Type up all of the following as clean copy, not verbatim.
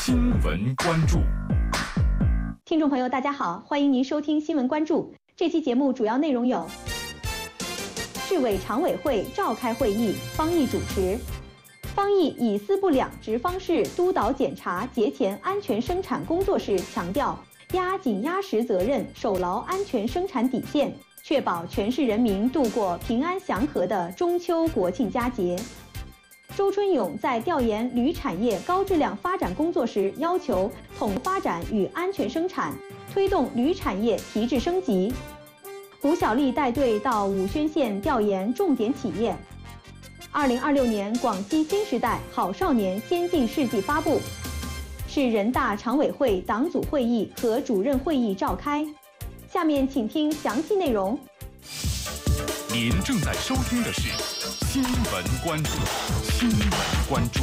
新闻关注。 听众朋友，大家好，欢迎您收听新闻关注。这期节目主要内容有：市委常委会召开会议，方毅主持。方毅以四不两直方式督导检查节前安全生产工作时强调，压紧压实责任，守牢安全生产底线，确保全市人民度过平安祥和的中秋国庆佳节。周春勇在调研铝产业高质量发展工作时要求统发展与安全生产，推动铝产业提质升级。胡小丽带队到武宣县调研重点企业。2026年广西新时代好少年先进事迹发布。市人大常委会党组会议和主任会议召开。下面请听详细内容。 您正在收听的是新闻关注。新闻关注。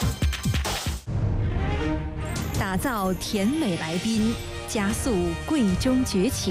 打造甜美来宾，加速贵中崛起。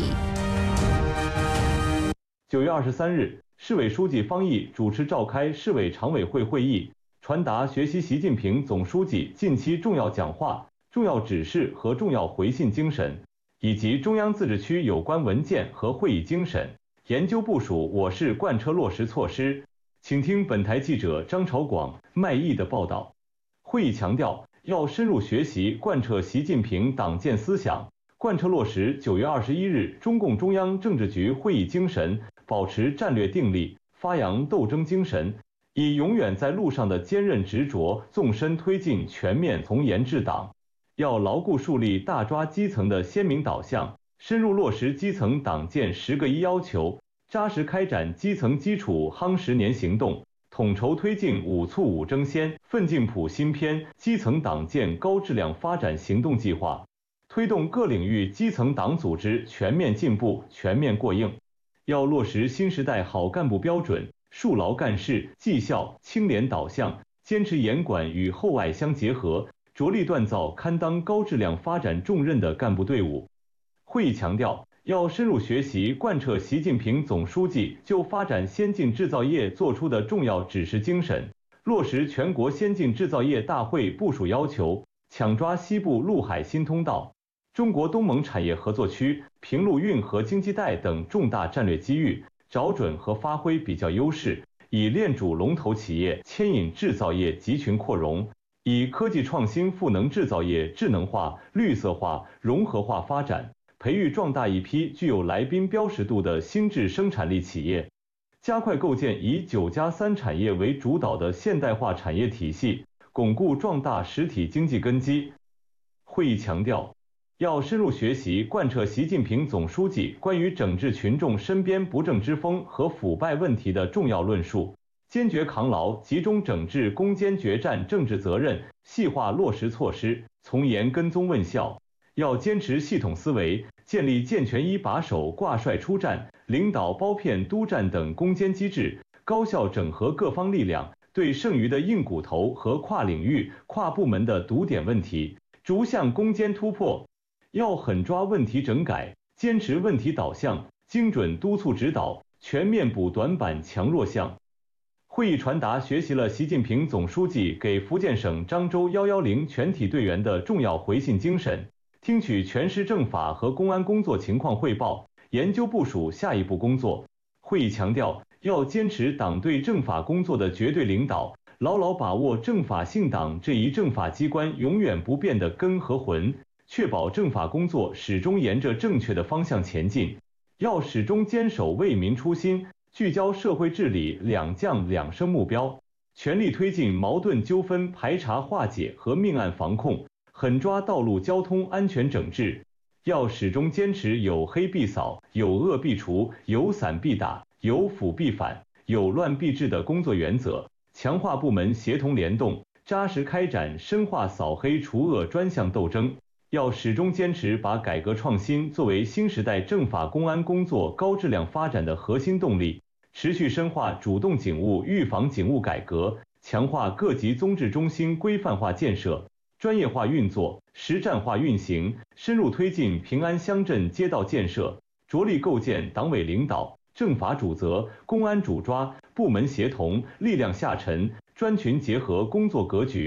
9月23日，市委书记方毅主持召开市委常委会会议，传达学习习近平总书记近期重要讲话、重要指示和重要回信精神，以及中央自治区有关文件和会议精神，研究部署我市贯彻落实措施。请听本台记者张朝广、麦毅的报道。会议强调，要深入学习贯彻习近平党建思想，贯彻落实9月21日中共中央政治局会议精神，保持战略定力，发扬斗争精神，以永远在路上的坚韧执着，纵深推进全面从严治党。要牢固树立大抓基层的鲜明导向，深入落实基层党建10个1要求，扎实开展基层基础夯10年行动，统筹推进5促5争先、奋进谱新篇基层党建高质量发展行动计划，推动各领域基层党组织全面进步、全面过硬。要落实新时代好干部标准，树牢干事绩效清廉导向，坚持严管与后外相结合，着力锻造堪当高质量发展重任的干部队伍。会议强调，要深入学习贯彻习近平总书记就发展先进制造业作出的重要指示精神，落实全国先进制造业大会部署要求，抢抓西部陆海新通道、中国东盟产业合作区、平陆运河经济带等重大战略机遇，找准和发挥比较优势，以链主龙头企业牵引制造业集群扩容，以科技创新赋能制造业智能化、绿色化、融合化发展，培育壮大一批具有来宾标识度的新质生产力企业，加快构建以9+3产业为主导的现代化产业体系，巩固壮大实体经济根基。会议强调，要深入学习贯彻习近平总书记关于整治群众身边不正之风和腐败问题的重要论述，坚决扛牢集中整治攻坚决战政治责任，细化落实措施，从严跟踪问效。要坚持系统思维，建立健全一把手挂帅出战、领导包片督战等攻坚机制，高效整合各方力量，对剩余的硬骨头和跨领域、跨部门的堵点问题，逐项攻坚突破。要狠抓问题整改，坚持问题导向，精准督促指导，全面补短板强弱项。会议传达学习了习近平总书记给福建省漳州110全体队员的重要回信精神，听取全市政法和公安工作情况汇报，研究部署下一步工作。会议强调，要坚持党对政法工作的绝对领导，牢牢把握政法性党这一政法机关永远不变的根和魂，确保政法工作始终沿着正确的方向前进。要始终坚守为民初心，聚焦社会治理两降两升目标，全力推进矛盾纠纷排查化解和命案防控，狠抓道路交通安全整治。要始终坚持有黑必扫、有恶必除、有散必打、有腐必反、有乱必治的工作原则，强化部门协同联动，扎实开展深化扫黑除恶专项斗争。要始终坚持把改革创新作为新时代政法公安工作高质量发展的核心动力，持续深化主动警务预防警务改革，强化各级综治中心规范化建设、专业化运作、实战化运行，深入推进平安乡镇街道建设，着力构建党委领导、政法主责、公安主抓、部门协同、力量下沉、专群结合工作格局。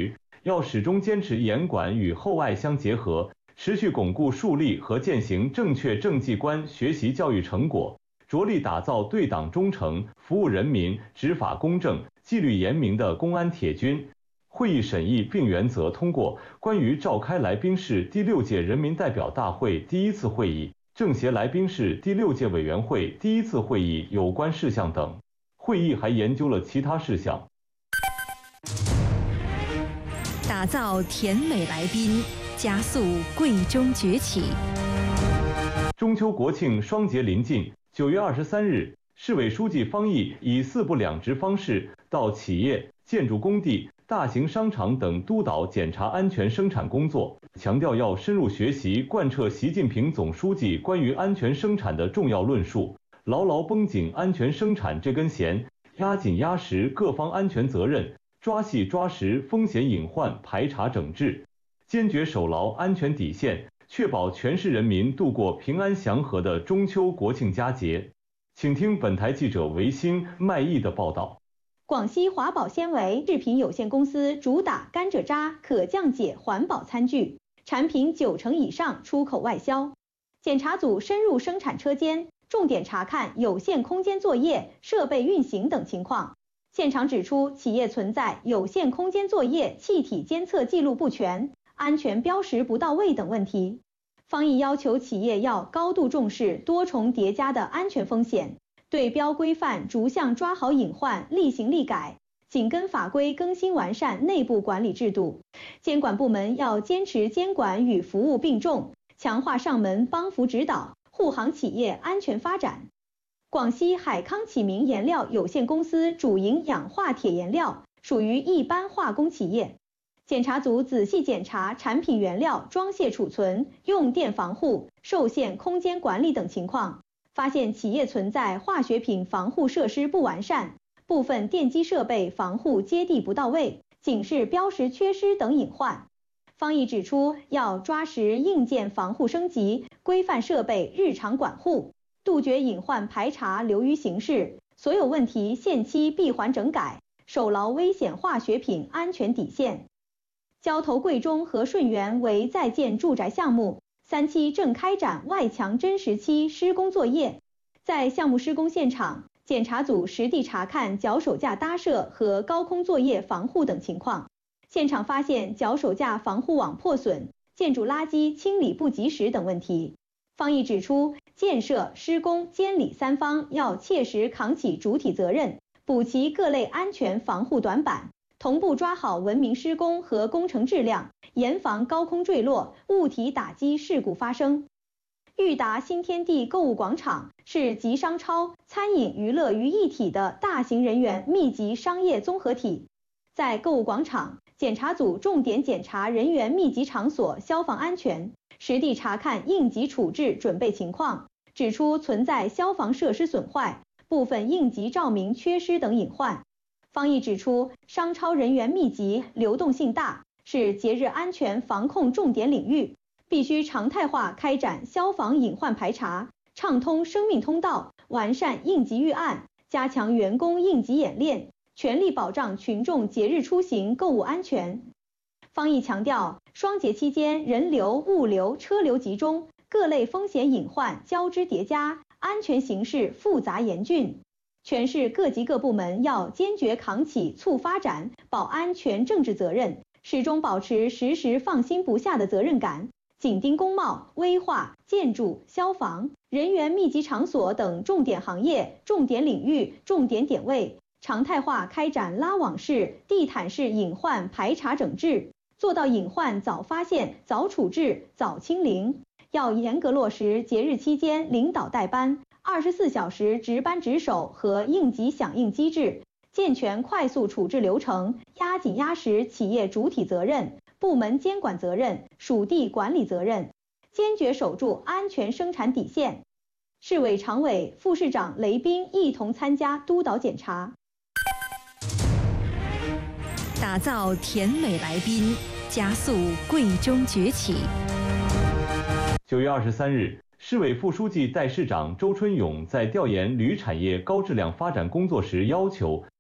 要始终坚持严管与厚爱相结合，持续巩固树立和践行正确政绩观学习教育成果，着力打造对党忠诚、服务人民、执法公正、纪律严明的公安铁军。会议审议并原则通过关于召开来宾市第6届人民代表大会第1次会议、政协来宾市第6届委员会第1次会议有关事项等。会议还研究了其他事项。 打造甜美来宾，加速贵中崛起。 中秋国庆双节临近，9月23日，市委书记方毅以4不2执方式到企业、建筑工地、大型商场等督导检查安全生产工作，强调要深入学习贯彻习近平总书记关于安全生产的重要论述，牢牢绷紧安全生产这根弦，压紧压实各方安全责任，抓细抓实风险隐患排查整治，坚决守牢安全底线，确保全市人民度过平安祥和的中秋国庆佳节。请听本台记者维新、麦毅的报道。 广西华宝纤维制品有限公司主打甘蔗渣可降解环保餐具，产品90%以上出口外销。检查组深入生产车间，重点查看有限空间作业、设备运行等情况。现场指出，企业存在有限空间作业气体监测记录不全、安全标识不到位等问题。方毅要求企业要高度重视多重叠加的安全风险，对标规范逐项抓好隐患，立行立改，紧跟法规更新完善内部管理制度。监管部门要坚持监管与服务并重，强化上门帮扶指导，护航企业安全发展。广西海康启明颜料有限公司主营氧化铁颜料，属于一般化工企业。检查组仔细检查产品原料装卸储存、用电防护、受限空间管理等情况，发现企业存在化学品防护设施不完善、部分电机设备防护接地不到位、警示标识缺失等隐患。方毅指出，要抓实硬件防护升级，规范设备日常管护，杜绝隐患排查流于形式，所有问题限期闭环整改，守牢危险化学品安全底线。交投贵中和顺源为在建住宅项目，3期正开展外墙真实期施工作业。在项目施工现场，检查组实地查看脚手架搭设和高空作业防护等情况。现场发现脚手架防护网破损、建筑垃圾清理不及时等问题。方毅指出，建设、施工、监理3方要切实扛起主体责任，补齐各类安全防护短板，同步抓好文明施工和工程质量，严防高空坠落、物体打击事故发生。裕达新天地购物广场是集商超、餐饮娱乐于一体的大型人员密集商业综合体。在购物广场，检查组重点检查人员密集场所消防安全，实地查看应急处置准备情况，指出存在消防设施损坏、部分应急照明缺失等隐患。方毅指出，商超人员密集、流动性大，是节日安全防控重点领域，必须常态化开展消防隐患排查，畅通生命通道，完善应急预案，加强员工应急演练，全力保障群众节日出行购物安全。方毅强调，双节期间人流、物流、车流集中，各类风险隐患交织叠加，安全形势复杂严峻。全市各级各部门要坚决扛起促发展、保安全政治责任，始终保持时时放心不下的责任感，紧盯工贸、危化、建筑、消防、人员密集场所等重点行业、重点领域、重点点位，常态化开展拉网式、地毯式隐患排查整治，做到隐患早发现、早处置、早清零。要严格落实节日期间领导带班、24小时值班值守和应急响应机制，健全快速处置流程，压紧压实企业主体责任、部门监管责任、属地管理责任，坚决守住安全生产底线。市委常委、副市长雷斌一同参加督导检查。 打造甜美来宾，加速贵中崛起。 9月23日，市委副书记、代市长周春勇在调研铝产业高质量发展工作时要求，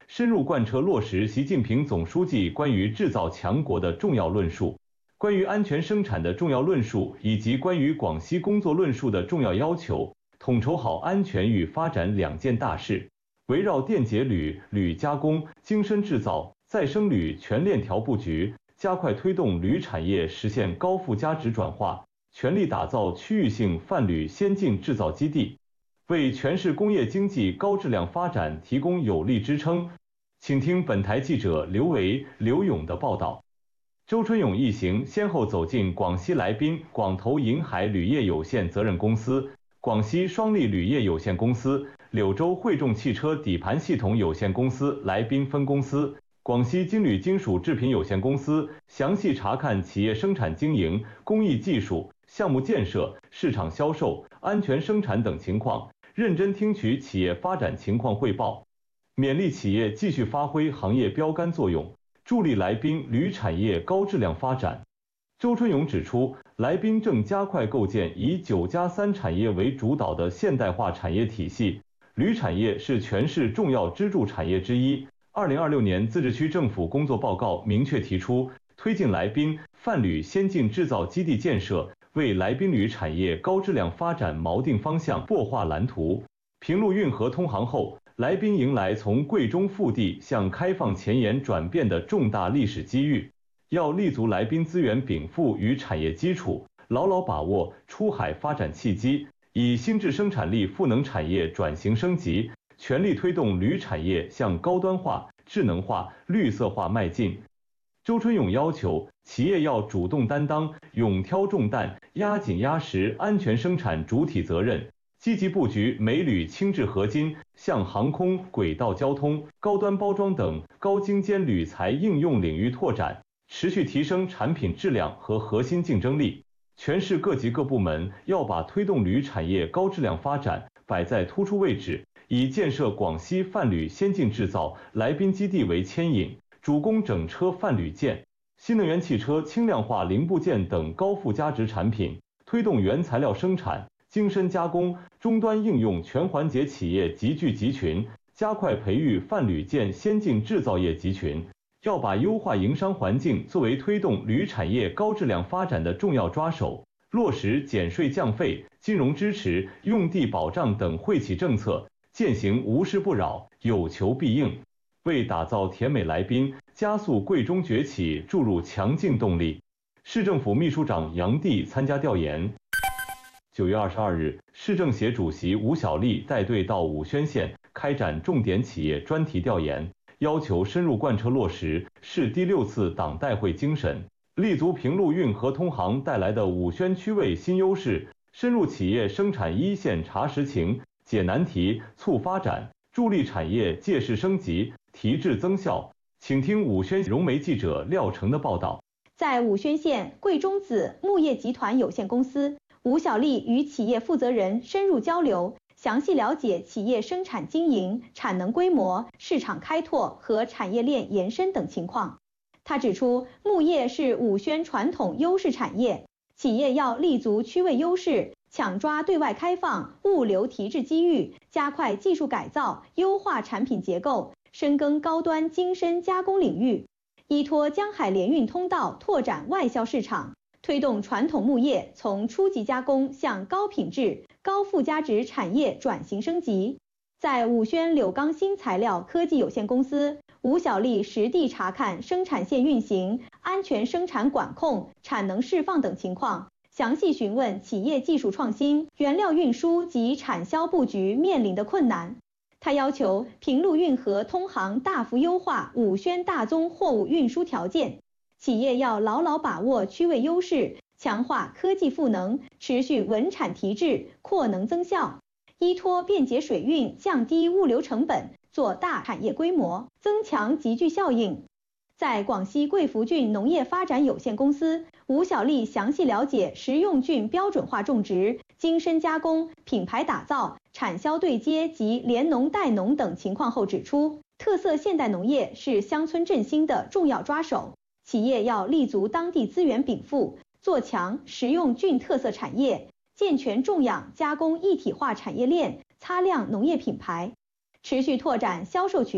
深入贯彻落实习近平总书记关于制造强国的重要论述、关于安全生产的重要论述以及关于广西工作论述的重要要求，统筹好安全与发展两件大事，围绕电解铝、铝加工、精深制造、再生铝全链条布局，加快推动铝产业实现高附加值转化，全力打造区域性泛铝先进制造基地，为全市工业经济高质量发展提供有力支撑。请听本台记者刘维、刘勇的报道。周春勇一行先后走进广西来宾广投银海铝业有限责任公司、广西双利铝业有限公司、柳州汇众汽车底盘系统有限公司来宾分公司、广西金铝金属制品有限公司，详细查看企业生产经营、工艺技术、项目建设、市场销售、安全生产等情况，认真听取企业发展情况汇报，勉励企业继续发挥行业标杆作用，助力来宾铝产业高质量发展。周春勇指出，来宾正加快构建以9+3产业为主导的现代化产业体系，铝产业是全市重要支柱产业之一。2026年自治区政府工作报告明确提出，推进来宾泛铝先进制造基地建设，为来宾铝产业高质量发展锚定方向、擘画蓝图。平陆运河通航后，来宾迎来从贵中腹地向开放前沿转变的重大历史机遇，要立足来宾资源禀赋与产业基础，牢牢把握出海发展契机，以新质生产力赋能产业转型升级，全力推动铝产业向高端化、智能化、绿色化迈进。周春勇要求企业要主动担当，勇挑重担，压紧压实安全生产主体责任，积极布局镁铝轻质合金向航空、轨道交通、高端包装等高精尖铝材应用领域拓展，持续提升产品质量和核心竞争力。全市各级各部门要把推动铝产业高质量发展摆在突出位置，以建设广西泛铝先进制造来宾基地为牵引，主攻整车泛铝件、新能源汽车轻量化零部件等高附加值产品，推动原材料生产、精深加工、终端应用全环节企业集聚集群，加快培育泛铝件先进制造业集群。要把优化营商环境作为推动铝产业高质量发展的重要抓手，落实减税降费、金融支持、用地保障等惠企政策，践行无事不扰、有求必应，为打造甜美来宾、加速贵中崛起注入强劲动力。市政府秘书长杨帝参加调研。9月22日，市政协主席吴小莉带队到武宣县开展重点企业专题调研，要求深入贯彻落实市第6次党代会精神，立足平陆运河通航带来的武宣区位新优势，深入企业生产一线查实情、解难题、促发展，助力产业借势升级、提质增效。请听武宣融媒记者廖成的报道。 在武宣县贵中子木业集团有限公司，吴小莉与企业负责人深入交流，详细了解企业生产经营、产能规模、市场开拓和产业链延伸等情况。他指出，木业是武宣传统优势产业，企业要立足区位优势，抢抓对外开放、物流提质机遇，加快技术改造，优化产品结构，深耕高端精深加工领域，依托江海联运通道拓展外销市场，推动传统木业从初级加工向高品质、高附加值产业转型升级。在武宣柳钢新材料科技有限公司，吴小莉实地查看生产线运行、安全生产管控、产能释放等情况，详细询问企业技术创新、原料运输及产销布局面临的困难。他要求平陆运河通航大幅优化武宣大宗货物运输条件，企业要牢牢把握区位优势，强化科技赋能，持续稳产提质，扩能增效，依托便捷水运，降低物流成本，做大产业规模，增强集聚效应。在广西贵福郡农业发展有限公司，吴小莉详细了解食用菌标准化种植、精深加工、品牌打造、产销对接及联农代农等情况后指出，特色现代农业是乡村振兴的重要抓手，企业要立足当地资源禀赋，做强食用菌特色产业，健全种养加工一体化产业链，擦亮农业品牌，持续拓展销售渠道，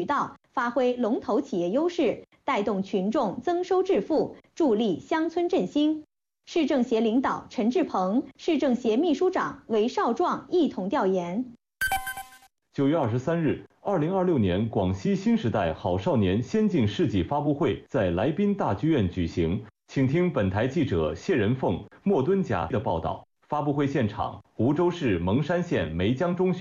发挥龙头企业优势，带动群众增收致富，助力乡村振兴。市政协领导陈志鹏、市政协秘书长韦少壮一同调研。 9月23日，2026年广西新时代好少年先进事迹发布会在来宾大剧院举行，请听本台记者谢仁凤、莫敦甲的报道。发布会现场，湖州市蒙山县梅江中学